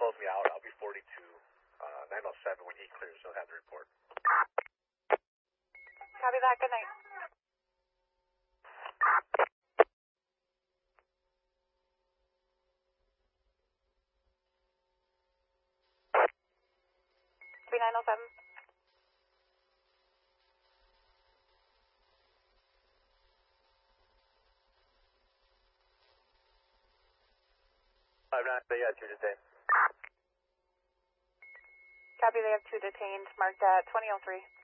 close me out. I'll be 42, 907. When he clears, he'll have the report. Copy that. Good night. Copy 907. They got 2 detained. Copy, they have 2 detained, marked at 2003.